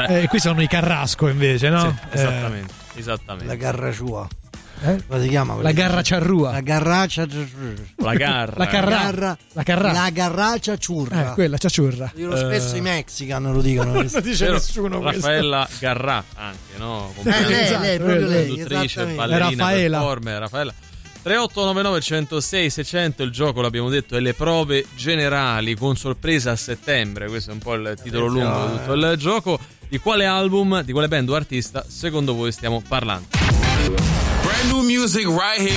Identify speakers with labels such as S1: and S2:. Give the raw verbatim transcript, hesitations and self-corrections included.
S1: Eh, qui sono i Carrasco invece, no?
S2: Sì, esattamente, eh. esattamente.
S3: La garracciua.
S1: Eh?
S3: Come si chiama?
S1: La garra ciarrua.
S3: La garraccia.
S2: La garra.
S1: La carra.
S3: garra.
S1: La carra.
S3: La garraccia ciurra.
S1: Eh, quella ciaciurra.
S3: Dicono spesso uh, i mexican lo dicono.
S1: Non lo dice nessuno.
S2: Raffaella Garrà anche, no?
S3: Eh, lei, lei, proprio lei.
S2: Conduttrice, ballerina,
S1: Raffaella.
S2: performer, Raffaella. tre otto nove nove uno zero sei sei zero zero, il gioco l'abbiamo detto è le prove generali con sorpresa a settembre, questo è un po' il titolo lungo di tutto il gioco. Di quale album, di quale band o artista secondo voi stiamo parlando?
S4: Brand new music right here.